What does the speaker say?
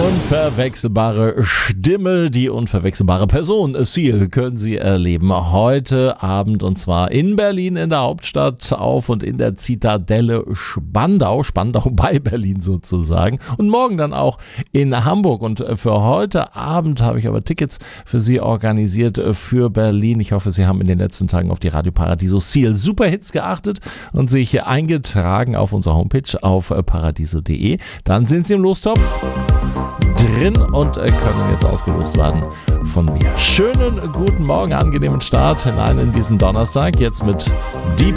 unverwechselbare Stimme, die unverwechselbare Person, Seal, können Sie erleben. Heute Abend und zwar in Berlin, in der Hauptstadt, auf und in der Zitadelle Spandau bei Berlin sozusagen. Und morgen dann auch in Hamburg. Und für heute Abend habe ich aber Tickets für Sie organisiert für Berlin. Ich hoffe, Sie haben in den letzten Tagen auf die Radio Paradiso Seal Superhits geachtet und sich eingetragen auf unserer Homepage auf paradiso.de. Dann sind Sie im Lostopf drin und können jetzt ausgelost werden von mir. Schönen guten Morgen, angenehmen Start hinein in diesen Donnerstag. Jetzt mit Deep